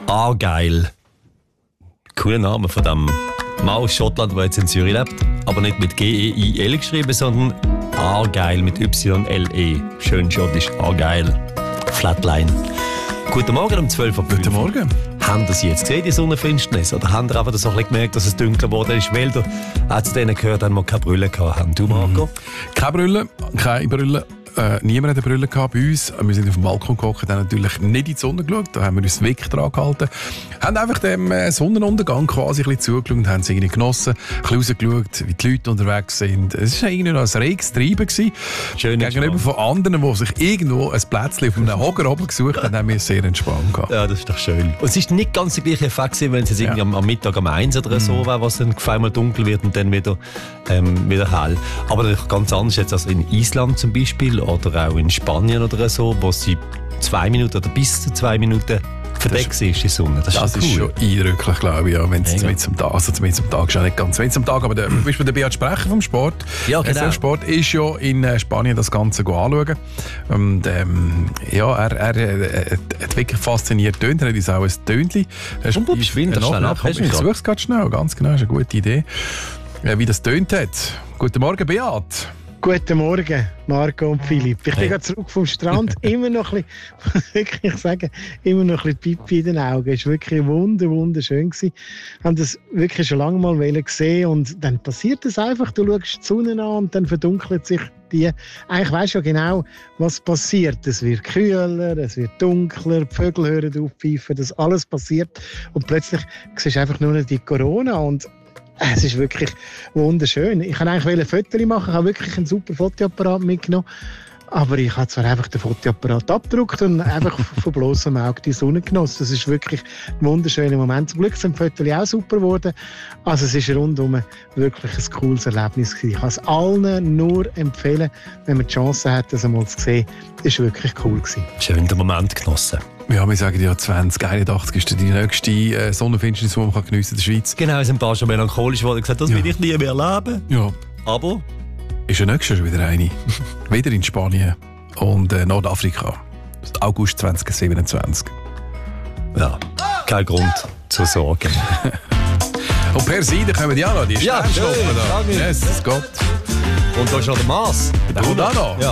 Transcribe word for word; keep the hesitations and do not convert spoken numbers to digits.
Argyle. Cooler Name von dem Mann aus Schottland, der jetzt in Zürich lebt. Aber nicht mit G E I L geschrieben, sondern Argyle mit Y L E. Schön schottisch, Argyle. Flatline. Guten Morgen um zwölf Uhr. Guten Morgen. Haben Sie jetzt gesehen, die Sonnenfinsternis? Oder haben Sie einfach so ein bisschen gemerkt, dass es dunkler geworden ist? Weil du auch zu denen gehört, dass wir keine Brille hatten. Du, Marco? Mhm. Keine Brille, keine Brille. Äh, niemand hat eine Brille gehabt bei uns. Wir sind auf dem Balkon gehockt, haben natürlich nicht in die Sonne geschaut. Da haben wir uns wirklich dran gehalten. Haben einfach dem äh, Sonnenuntergang quasi ein bisschen zugeschaut und haben es irgendwie genossen. Ein bisschen rausgeschaut, wie die Leute unterwegs sind. Es war irgendwie noch ein reges Treiben gewesen. Schön Gegenüber von anderen, die sich irgendwo ein Plätzchen auf einem Hocker oben gesucht haben, haben wir es sehr entspannt gehabt. Ja, das ist doch schön. Und es ist nicht ganz der gleiche Effekt gewesen, wenn es jetzt irgendwie Ja. am, am Mittag um eins oder so Mhm. war, was dann auf einmal dunkel wird und dann wieder, ähm, wieder hell. Aber natürlich ganz anders jetzt als in Island zum Beispiel oder auch in Spanien oder so, wo sie zwei Minuten oder bis zu zwei Minuten verdeckt ist, die Sonne. Das, Das ist, ist cool. schon eindrücklich, glaube ich, ja, wenn es Mega. mit zum Tag, also mit zum Tag ist ja nicht ganz mit zum Tag, aber der, zum Beispiel der Beat Sprecher vom Sport, Ja, genau. S R F Sport, ist ja in äh, Spanien das Ganze anschauen. Und ähm, ja, er, er, er hat wirklich fasziniert tönt, er hat uns auch ein Tönchen. Und du geschwind das schnell ab, hast du Ich mich suche es gerade schnell, ganz genau, ist eine gute Idee. Äh, wie das tönt hat. Guten Morgen, Beat. Guten Morgen, Marco und Philipp. Ich Hey. bin gerade zurück vom Strand. Immer noch ein bisschen, muss wirklich sagen, immer noch ein bisschen Pipi in den Augen. Es war wirklich wunder, wunderschön gewesen. Wir haben das wirklich schon lange mal gesehen und dann passiert es einfach. Du schaust die Sonne an und dann verdunkelt sich die. Eigentlich weisst du ja genau, was passiert. Es wird kühler, es wird dunkler, die Vögel hören auf zu pfeifen, das alles passiert. Und plötzlich siehst du einfach nur noch die Corona und es ist wirklich wunderschön. Ich wollte eigentlich ein Foto machen, ich habe wirklich einen super Fotoapparat mitgenommen. Aber ich habe zwar einfach den Fotoapparat abgedruckt und einfach von bloßem Auge die Sonne genossen. Das ist wirklich ein wunderschöner Moment. Zum Glück sind die Fotos auch super geworden. Also es ist rundum wirklich ein cooles Erlebnis gewesen. Ich kann es allen nur empfehlen, wenn man die Chance hat, das einmal zu sehen. Das war wirklich cool gewesen. Schön den Moment genossen. Ja, wir sagen ja zwanzig einundachtzig ist die nächste äh, Sonnenfinsternis, die man kann geniessen in der Schweiz. Genau, es sind ein paar schon melancholisch geworden und gesagt, das Ja. will ich nie mehr erleben. Ja. Aber Ist ja nächstes Jahr schon wieder eine. Wieder in Spanien und äh, Nordafrika. August zwanzig siebenundzwanzig. ja, kein Grund zur Sorge. Und per Seite kommen die auch noch, die Ja, Sternschnuppen schön, da. danke. Jesus Gott. Und da ist noch der Mars. Der kommt auch noch. Ja.